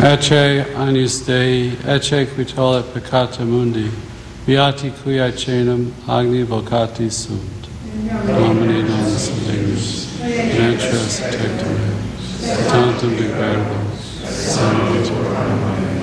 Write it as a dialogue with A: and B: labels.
A: Ecce agnus Dei, ecce qui tollit peccata mundi, beati qui aecenum agni vocati sunt. Domini non salvimus, ventris tectum, tantum degredibus,